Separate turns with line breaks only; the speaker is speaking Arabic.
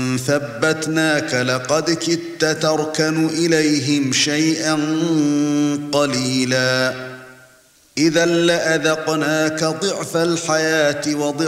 ثبتناك لقد كدت تركن إليهم شيئا قليلا إذا لأذقناك ضعف الحياة وضعف